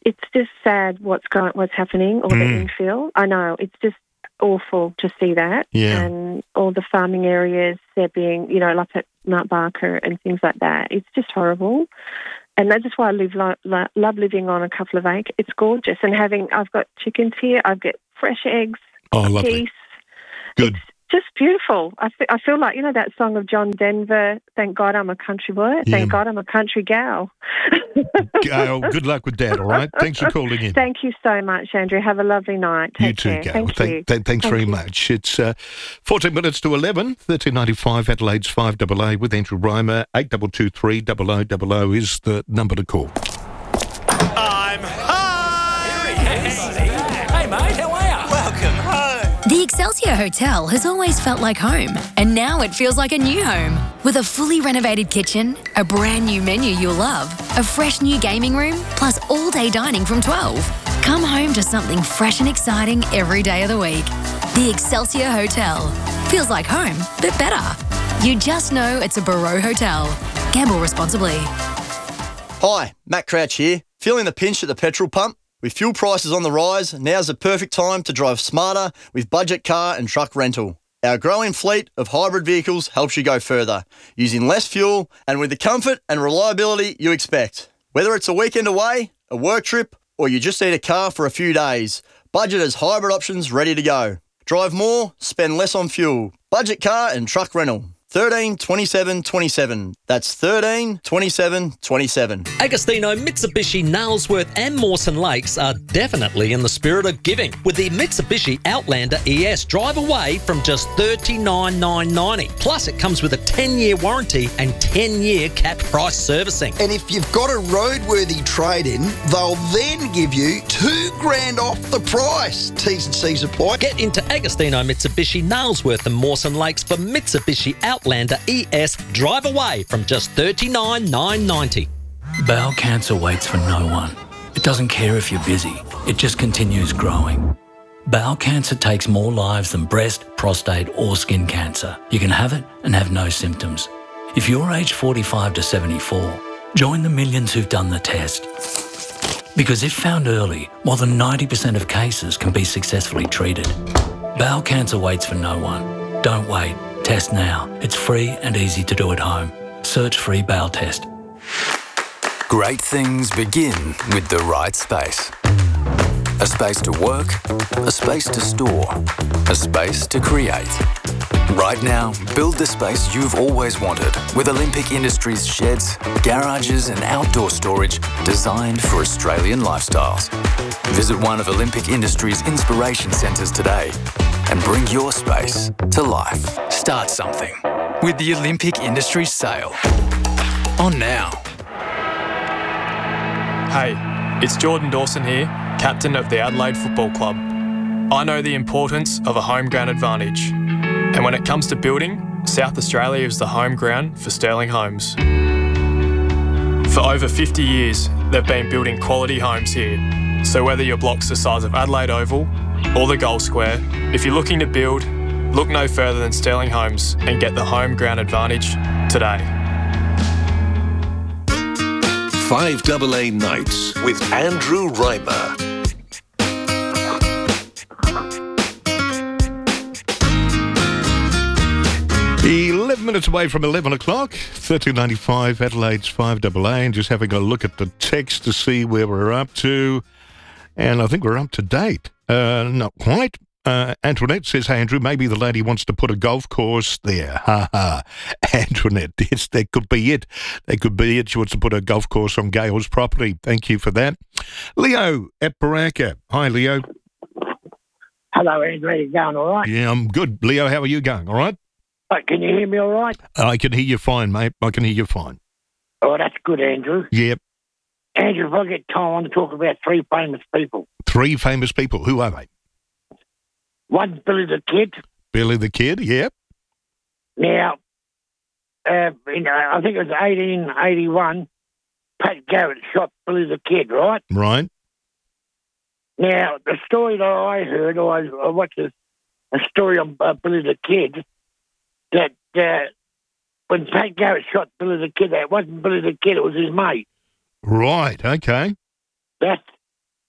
it's just sad what's going, what's happening, all Mm. the infill. I know, it's just awful to see that. Yeah. And all the farming areas, they're being, you know, like at Mount Barker and things like that. It's just horrible. And that's just why I live, lo- lo- love living on a couple of acres. It's gorgeous. And having, I've got chickens here, I've got fresh eggs, Oh, lovely. geese. Good. Just beautiful. I, fe- I feel like, you know, that song of John Denver, Thank God I'm a Country Boy, Yeah. Thank God I'm a Country Gal. Gail, good luck with that, all right? Thanks for calling in. Thank you so much, Andrew. Have a lovely night. Take You too, care. Gail. Thank Thank- you. th- thanks Thank very you. much. It's uh, fourteen minutes to eleven, thirteen ninety-five Adelaide's five A A with Andrew Reimer. eight two two three double oh double oh is the number to call. I'm home! Hey, mate, how are you? Welcome home. The Excelsior Hotel has always felt like home, and now it feels like a new home. With a fully renovated kitchen, a brand new menu you'll love, a fresh new gaming room, plus all-day dining from twelve. Come home to something fresh and exciting every day of the week. The Excelsior Hotel. Feels like home, but better. You just know it's a Barreau Hotel. Gamble responsibly. Hi, Matt Crouch here. Feeling the pinch at the petrol pump? With fuel prices on the rise, now's the perfect time to drive smarter with budget car and truck rental. Our growing fleet of hybrid vehicles helps you go further, using less fuel and with the comfort and reliability you expect. Whether it's a weekend away, a work trip, or you just need a car for a few days, Budget has hybrid options ready to go. Drive more, spend less on fuel. Budget car and truck rental. thirteen twenty-seven twenty-seven. That's thirteen twenty-seven twenty-seven. Agostino, Mitsubishi, Nailsworth and Mawson Lakes are definitely in the spirit of giving with the Mitsubishi Outlander E S drive away from just thirty-nine thousand nine hundred ninety dollars. Plus it comes with a ten-year warranty and ten-year capped price servicing. And if you've got a roadworthy trade-in, they'll then give you two grand off the price. T's and C's apply. Get into Agostino, Mitsubishi, Nailsworth and Mawson Lakes for Mitsubishi Outlander E S drive away from just thirty-nine thousand nine hundred ninety dollars. Bowel cancer waits for no one. It doesn't care if you're busy. It just continues growing. Bowel cancer takes more lives than breast, prostate or skin cancer. You can have it and have no symptoms. If you're aged forty-five to seventy-four, join the millions who've done the test. Because if found early, more than ninety percent of cases can be successfully treated. Bowel cancer waits for no one. Don't wait. Test now. It's free and easy to do at home. Search free bowel test. Great things begin with the right space. A space to work, a space to store, a space to create. Right now, build the space you've always wanted with Olympic Industries sheds, garages and outdoor storage designed for Australian lifestyles. Visit one of Olympic Industries' inspiration centres today and bring your space to life. Start something with the Olympic Industries sale. On now. Hey, it's Jordan Dawson here, captain of the Adelaide Football Club. I know the importance of a home ground advantage. And when it comes to building, South Australia is the home ground for Sterling Homes. For over fifty years, they've been building quality homes here. So whether your block's the size of Adelaide Oval or the Gold Square, if you're looking to build, look no further than Sterling Homes and get the home ground advantage today. five A A Nights with Andrew Reimer. eleven minutes away from eleven o'clock, thirteen ninety-five Adelaide's five A A, and just having a look at the text to see where we're up to. And I think we're up to date. Uh, not quite. Uh, Antoinette says, hey, Andrew, maybe the lady wants to put a golf course there. Ha ha. Antoinette, yes, that could be it. That could be it. She wants to put a golf course on Gail's property. Thank you for that. Leo at Baraka. Hi, Leo. Hello, Andrew. How you going? All right? Yeah, I'm good. Leo, how are you going? All right? Uh, can you hear me all right? I can hear you fine, mate. I can hear you fine. Oh, that's good, Andrew. Yep. Andrew, if I get time, I want to talk about three famous people. Three famous people. Who are they? One's Billy the Kid. Billy the Kid, yep. Now, uh, in, uh, I think it was eighteen eighty-one, Pat Garrett shot Billy the Kid, right? Right. Now, the story that I heard, or I, I watched a, a story on uh, Billy the Kid, that uh, when Pat Garrett shot Billy the Kid, that wasn't Billy the Kid, it was his mate. Right, okay. That's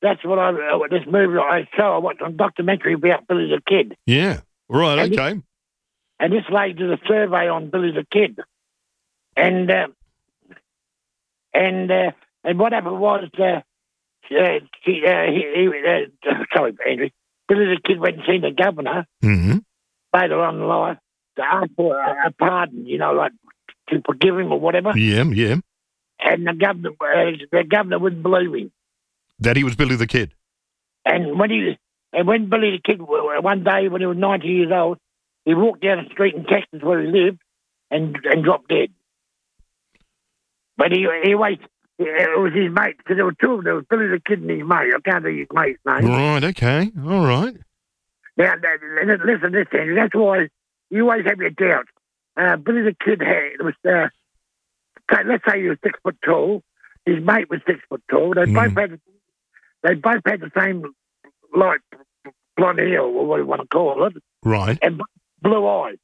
that's what I, uh, this movie I saw, I watched a documentary about Billy the Kid. Yeah. Right, and okay. This, and this lady did a survey on Billy the Kid. And, uh, and, uh, and what happened was, uh, uh, she, uh, he, he, uh, sorry, Andrew, Billy the Kid went and seen the governor mm-hmm. later on in life to ask for a, a pardon, you know, like to forgive him or whatever. Yeah, yeah. And the governor, uh, the governor wouldn't believe him. That he was Billy the Kid. And when he and when Billy the Kid, one day when he was ninety years old, he walked down the street in Texas where he lived and and dropped dead. But he he always, it was his mate, because there were two of them. There was Billy the Kid and his mate. I can't think his mate's name. Right, okay, all right. Now, listen to this, Andrew. That's why you always have your doubts. Uh, Billy the Kid had, was, uh, let's say he was six foot tall. His mate was six foot tall. They mm. both had, they both had the same light blonde hair, or what you want to call it. Right. And blue eyes.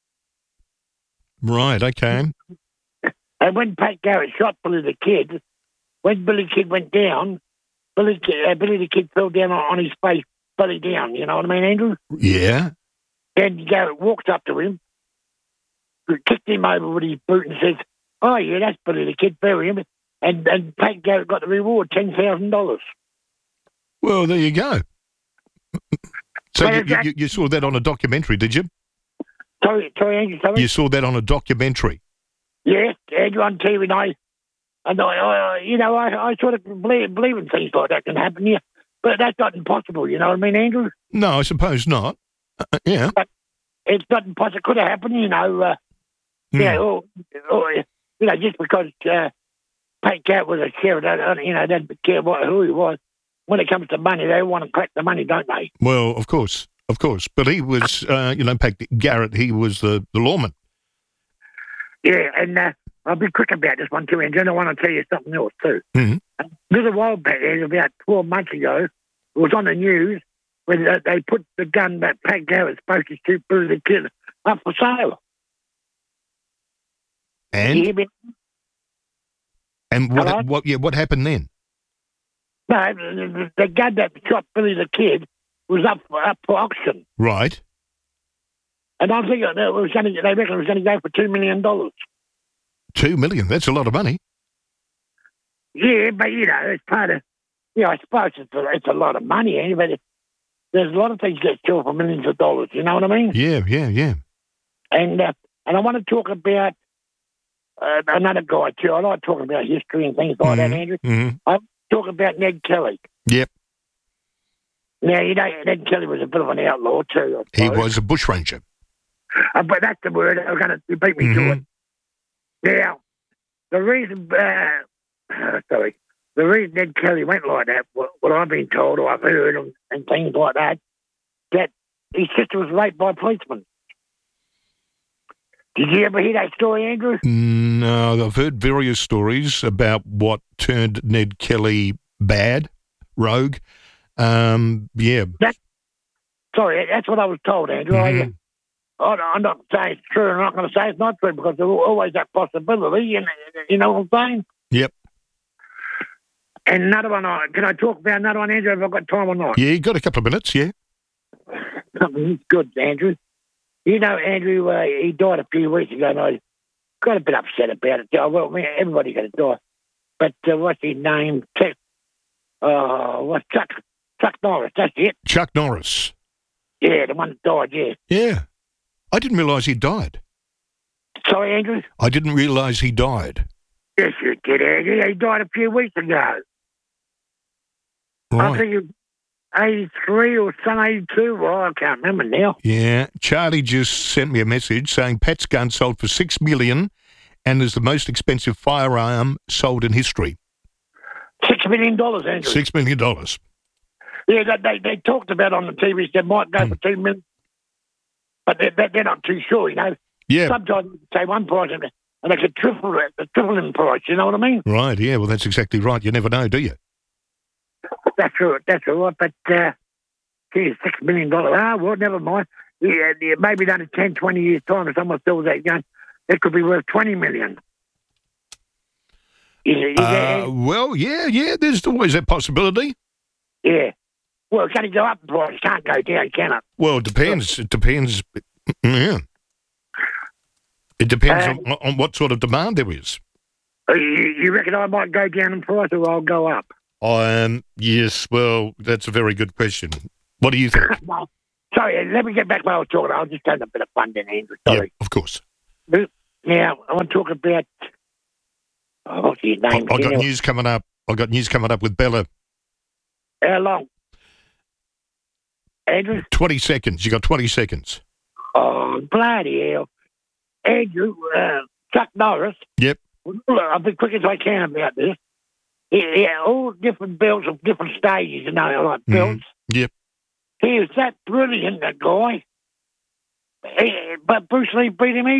Right. Okay. And when Pat Garrett shot Billy the Kid, when Billy the Kid went down, Billy, uh, Billy the Kid fell down on, on his face, belly down. You know what I mean, Andrew? Yeah. Then Garrett walked up to him, kicked him over with his boot, and says, "Oh yeah, that's Billy the Kid. Bury him." And and Pat Garrett got the reward, ten thousand dollars. Well, there you go. So Well, you, that- you, you saw that on a documentary, did you? Sorry, sorry, Andrew. Sorry. You saw that on a documentary. Yes, Andrew on T V, and I, and I, I you know, I, I sort of believe, believe in things like that can happen here, but that's not impossible. You know what I mean, Andrew? No, I suppose not. Uh, yeah. But it's not impossible. It could have happened, you know. Uh, Hmm. Yeah, or, or you know, just because uh, Pat Garrett was a sheriff, they don't- you know, they don't care what, who he was. When it comes to money, they want to crack the money, don't they? Well, of course, of course. But he was, uh, you know, Pat Garrett, he was the, the lawman. Yeah, and uh, I'll be quick about this one too, Andrew. And I want to tell you something else too. Mm-hmm. A little while back, Andrew, about twelve months ago, it was on the news when they, they put the gun that Pat Garrett's supposed to shoot Billy the Kid up for sale. And You hear me? and what Hello? what yeah what happened then? No, the, the gun that shot Billy the Kid was up for, up for auction. Right. And I'm thinking that it was going to, they reckon it was going to go for two million dollars. Two million. That's a lot of money. Yeah, but you know, it's part of, you know, I suppose it's a, it's a lot of money, eh? But it, there's a lot of things that sell for millions of dollars. You know what I mean? Yeah, yeah, yeah. And uh, and I want to talk about uh, another guy too. I like talking about history and things like that, Andrew. Mm-hmm. I talk about Ned Kelly. Yep. Now you know, Ned Kelly was a bit of an outlaw too. I He suppose. was a bushranger. Uh, but that's the word. I'm going to beat me to it. Now, the reason, uh, uh, sorry, the reason Ned Kelly went like that, what, what I've been told or I've heard and, and things like that, that his sister was raped by policemen. Did you ever hear that story, Andrew? No, I've heard various stories about what turned Ned Kelly bad, rogue. Um, yeah. That, sorry, that's what I was told, Andrew. Mhm. I, I, I'm not saying it's true. I'm not going to say it's not true because there's always that possibility. You know, you know what I'm saying? Yep. And another one, I- can I talk about another one, Andrew, if I've got time or not? Yeah, you got a couple of minutes, yeah. Something good, Andrew. You know, Andrew, uh, he died a few weeks ago, and I got a bit upset about it. Oh, well, I mean, everybody's going to die. But uh, what's his name? Chuck, uh, what's Chuck? Chuck Norris, that's it. Chuck Norris. Yeah, the one that died, yeah. Yeah. I didn't realise he died. Sorry, Andrew? I didn't realise he died. Yes, you did, Andrew. He died a few weeks ago. I Right. think he was eighty-three or some eighty-two. Well, I can't remember now. Yeah. Charlie just sent me a message saying Pat's gun sold for six million dollars and is the most expensive firearm sold in history. Six million dollars, Andrew. Six million dollars. Yeah, they, they, they talked about on the T V, they might go for two million, but they're, they're not too sure, you know. Yeah. Sometimes they say one price and they could triple it, triple in price, you know what I mean? Right, yeah, well, that's exactly right. You never know, do you? That's right, that's all right, but, uh, geez, six million dollars, ah, well, never mind. Yeah, yeah, maybe in another ten, twenty years' time, if someone sells that gun, it could be worth twenty million. Is it, is Uh, it, well, yeah, yeah, there's always that possibility. Yeah. Well, it's going to go up in price. It can't go down, can it? Well, it depends. It depends. Yeah. It depends Um, on, on what sort of demand there is. Uh, You, you reckon I might go down in price or I'll go up? Um, yes, well, that's a very good question. What do you think? Well, sorry, let me get back to what I was talking about. I was just having a bit of fun then, Andrew. Sorry. Yeah, of course. Now, I want to talk about... Oh, what's his I, name? I got again? news coming up. I got news coming up with Bella. How long? Andrew? Twenty seconds. You got twenty seconds. Oh, bloody hell. Andrew, uh, Chuck Norris. Yep. Look, I'll be quick as I can about this. Yeah, yeah, all different belts of different stages, you know, like belts. Yep. He was that brilliant, that guy. Eh, But Bruce Lee beat him easy.